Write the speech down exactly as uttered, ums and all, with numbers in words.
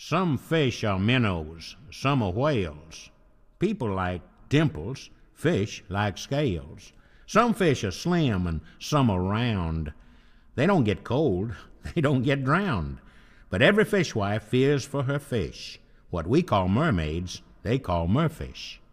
Some fish are minnows, some are whales. People like dimples, fish like scales. Some fish are slim and some are round. They don't get cold, they don't get drowned. But every fishwife fears for her fish. What we call mermaids, they call merfish.